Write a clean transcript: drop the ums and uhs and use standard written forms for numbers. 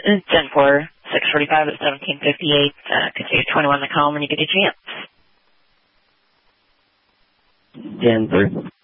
10-4, 645 at 1758. Continue 21 to call when you get a chance. 10-3.